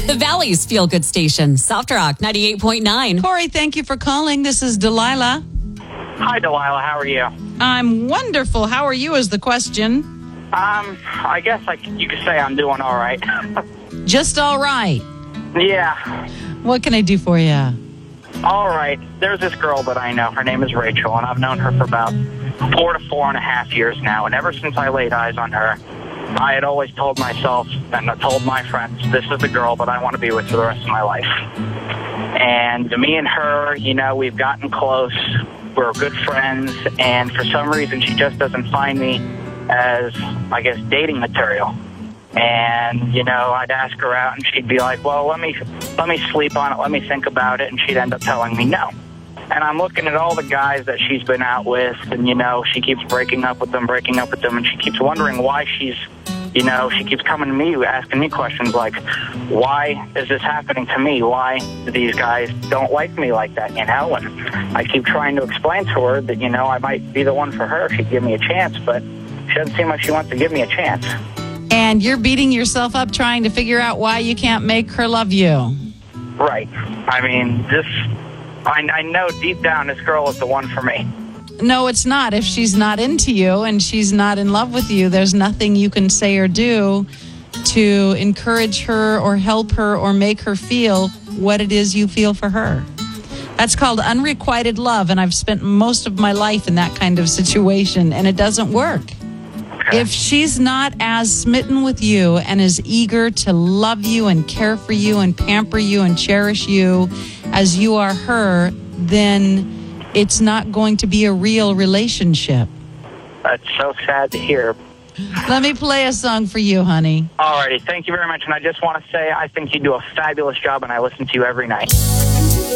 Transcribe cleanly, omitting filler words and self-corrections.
The Valley's Feel Good Station, Soft Rock 98.9. Corey, thank you for calling. This is Delilah. Hi, Delilah. How are you? I'm wonderful. How are you is the question. I guess you could say I'm doing all right. Just all right. Yeah. What can I do for you? All right. There's this girl that I know. Her name is Rachel, and I've known her for about 4 to 4.5 years now. And ever since I laid eyes on her, I had always told myself and I told my friends, this is the girl that I want to be with for the rest of my life. And me and her, we've gotten close. We're good friends. And for some reason, she just doesn't find me as, I guess, dating material. And, I'd ask her out and she'd be like, well, let me sleep on it. Let me think about it. And she'd end up telling me no. And I'm looking at all the guys that she's been out with and, she keeps breaking up with them. And she keeps wondering why she keeps coming to me, asking me questions like, why is this happening to me? Why do these guys don't like me like that, And I keep trying to explain to her that, I might be the one for her if she'd give me a chance, but she doesn't seem like she wants to give me a chance. And you're beating yourself up trying to figure out why you can't make her love you. Right. I mean, I know deep down this girl is the one for me. No, it's not. If she's not into you and she's not in love with you, there's nothing you can say or do to encourage her or help her or make her feel what it is you feel for her. That's called unrequited love, and I've spent most of my life in that kind of situation, and it doesn't work. Okay. If she's not as smitten with you and as eager to love you and care for you and pamper you and cherish you as you are her, then it's not going to be a real relationship. That's so sad to hear. Let me play a song for you, honey. Alrighty, thank you very much. And I just want to say I think you do a fabulous job, and I listen to you every night.